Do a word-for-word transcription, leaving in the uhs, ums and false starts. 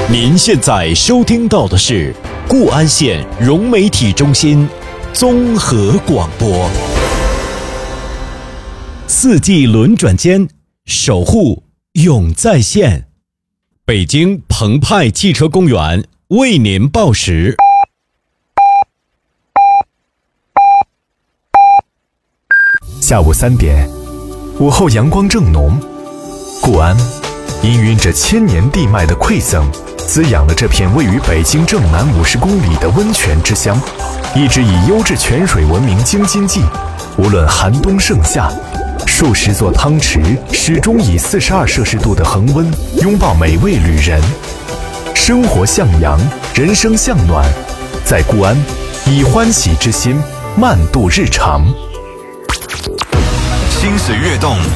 您现在收听到的是固安县融媒体中心综合广播。四季轮转间，守护永在线。北京澎湃汽车公园为您报时。 下午三点，午后阳光正浓，固安氤氲着千年地脉的馈赠，滋养了这片位于北京正南五十公里的温泉之乡，一直以优质泉水闻名京津冀。无论寒冬盛夏，数十座汤池始终以四十二摄氏度的恒温拥抱每位旅人。生活向阳，人生向暖，在固安以欢喜之心慢度日常。 心随跃动，